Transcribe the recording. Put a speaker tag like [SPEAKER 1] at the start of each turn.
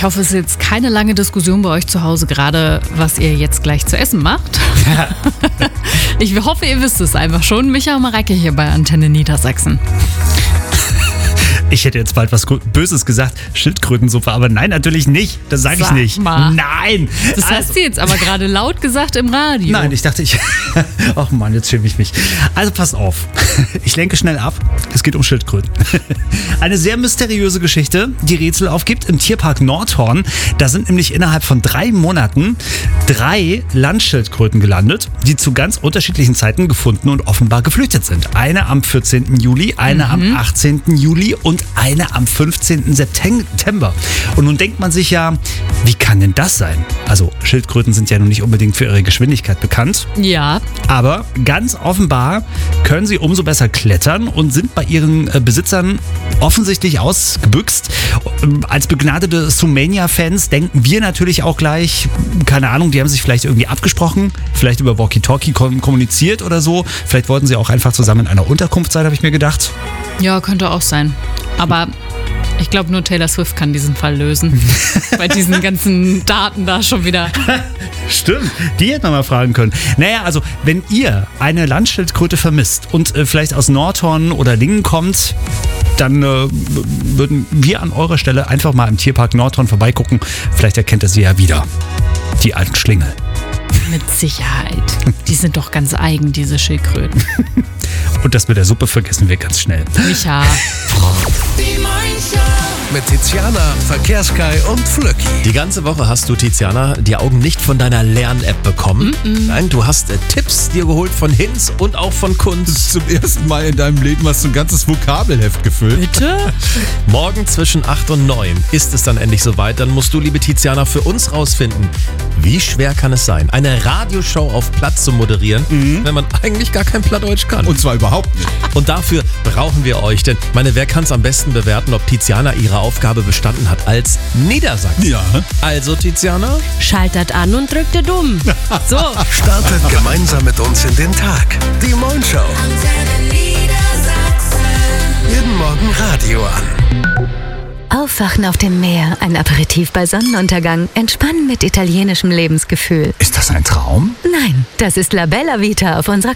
[SPEAKER 1] Ich hoffe, es ist jetzt keine lange Diskussion bei euch zu Hause, gerade was ihr jetzt gleich zu essen macht. Ich hoffe, ihr wisst es einfach schon. Micha und Mareike hier bei Antenne Niedersachsen.
[SPEAKER 2] Ich hätte jetzt bald was Böses gesagt, Schildkrötensuppe, aber nein, natürlich nicht. Das sage ich nicht.
[SPEAKER 1] Mal.
[SPEAKER 2] Nein.
[SPEAKER 1] Das hast du jetzt aber gerade laut gesagt im Radio.
[SPEAKER 2] Nein, ich dachte, ach Mann, jetzt schäme ich mich. Also passt auf, ich lenke schnell ab. Es geht um Schildkröten. Eine sehr mysteriöse Geschichte, die Rätsel aufgibt im Tierpark Nordhorn. Da sind nämlich innerhalb von 3 Monaten 3 Landschildkröten gelandet, die zu ganz unterschiedlichen Zeiten gefunden und offenbar geflüchtet sind. Eine am 14. Juli, eine am 18. Juli und eine am 15. September. Und nun denkt man sich ja, wie kann denn das sein? Also Schildkröten sind ja nun nicht unbedingt für ihre Geschwindigkeit bekannt.
[SPEAKER 1] Ja.
[SPEAKER 2] Aber ganz offenbar können sie umso besser klettern und sind bei ihren Besitzern offensichtlich ausgebüxt. Als begnadete Sumania-Fans denken wir natürlich auch gleich, keine Ahnung, die haben sich vielleicht irgendwie abgesprochen, vielleicht über Walkie-Talkie kommuniziert oder so. Vielleicht wollten sie auch einfach zusammen in einer Unterkunft sein, habe ich mir gedacht.
[SPEAKER 1] Ja, könnte auch sein. Aber ich glaube, nur Taylor Swift kann diesen Fall lösen. Bei diesen ganzen Daten da schon wieder.
[SPEAKER 2] Stimmt, die hätten wir mal fragen können. Naja, also wenn ihr eine Landschildkröte vermisst und vielleicht aus Nordhorn oder Lingen kommt, dann würden wir an eurer Stelle einfach mal im Tierpark Nordhorn vorbeigucken. Vielleicht erkennt ihr sie ja wieder. Die alten Schlingel.
[SPEAKER 1] Mit Sicherheit. Die sind doch ganz eigen, diese Schildkröten.
[SPEAKER 2] Und das mit der Suppe vergessen wir ganz schnell.
[SPEAKER 1] Micha.
[SPEAKER 3] Mit Tiziana, Verkehrskai und Flöcki.
[SPEAKER 4] Die ganze Woche hast du, Tiziana, die Augen nicht von deiner Lern-App bekommen. Nein, du hast Tipps dir geholt von Hinz und auch von Kunz.
[SPEAKER 3] Zum ersten Mal in deinem Leben hast du ein ganzes Vokabelheft gefüllt.
[SPEAKER 1] Bitte?
[SPEAKER 4] Morgen zwischen 8 und 9 ist es dann endlich soweit. Dann musst du, liebe Tiziana, für uns rausfinden, wie schwer kann es sein, eine Radioshow auf Platt zu moderieren, wenn man eigentlich gar kein Plattdeutsch kann.
[SPEAKER 3] Und zwar überhaupt nicht.
[SPEAKER 4] Und dafür brauchen wir euch, denn wer kann es am besten bewerten, ob Tiziana ihre Aufgabe bestanden hat als Niedersachsen?
[SPEAKER 3] Ja.
[SPEAKER 4] Also, Tiziana?
[SPEAKER 5] Schaltet an und drückt dumm. So.
[SPEAKER 3] Startet gemeinsam mit uns in den Tag. Die Moin Show. Jeden Morgen Radio an.
[SPEAKER 6] Aufwachen auf dem Meer, ein Aperitif bei Sonnenuntergang, entspannen mit italienischem Lebensgefühl.
[SPEAKER 3] Ist das ein Traum?
[SPEAKER 6] Nein, das ist La Bella Vita auf unserer